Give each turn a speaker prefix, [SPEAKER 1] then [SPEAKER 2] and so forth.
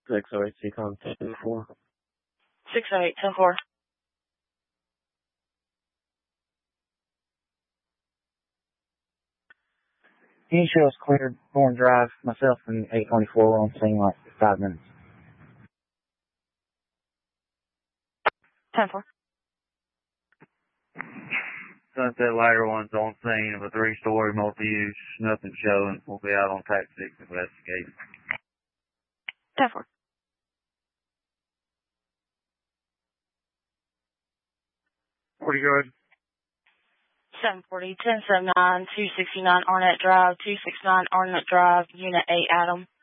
[SPEAKER 1] 608 Seacon 10-4.
[SPEAKER 2] 608 10-4.
[SPEAKER 3] Can you show us cleared Thorn Drive? Myself and 824 were on scene like 5 minutes.
[SPEAKER 2] 10-4.
[SPEAKER 4] Sunset Lighter 1's on scene of a 3-story multi-use. Nothing showing. We'll be out on Tac 6 investigating.
[SPEAKER 2] 10-4.
[SPEAKER 4] Pretty good.
[SPEAKER 2] 740 1079 269 Arnett Drive 269 Arnett Drive Unit 8 Adam.